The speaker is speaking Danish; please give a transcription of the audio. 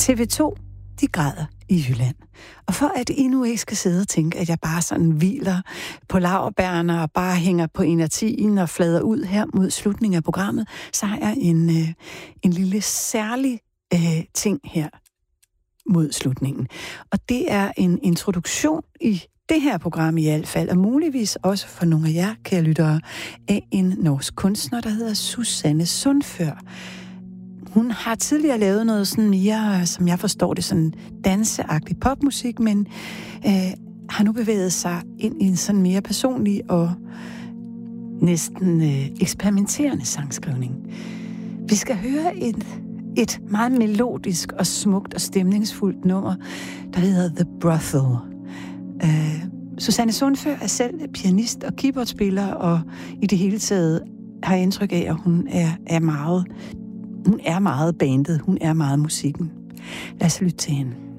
TV2, de græder i Jylland. Og for at I nu ikke skal sidde og tænke, at jeg bare sådan hviler på laurbærrene og bare hænger på inertien og flader ud her mod slutningen af programmet, så har jeg en lille særlig ting her mod slutningen. Og det er en introduktion i det her program i hvert fald, og muligvis også for nogle af jer, kære lyttere, af en norsk kunstner, der hedder Susanne Sundfør. Hun har tidligere lavet noget sådan mere, som jeg forstår det, sådan danseagtig popmusik, men har nu bevæget sig ind i en sådan mere personlig og næsten eksperimenterende sangskrivning. Vi skal høre et meget melodisk og smukt og stemningsfuldt nummer, der hedder The Brothel. Susanne Sundfør er selv pianist og keyboardspiller, og i det hele taget har jeg indtryk af, at hun er meget bandet, hun er meget musikken. Lad os lytte til hende.